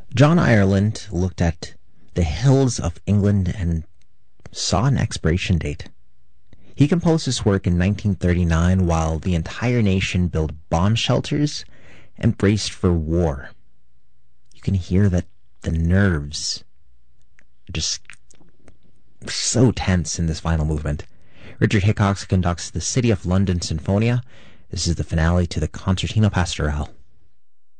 John Ireland looked at the hills of England and saw an expiration date. He composed this work in 1939 while the entire nation built bomb shelters and braced for war. You can hear that the nerves are just so tense in this final movement. Richard Hickox conducts the City of London Sinfonia. This is the finale to the Concertino Pastorale.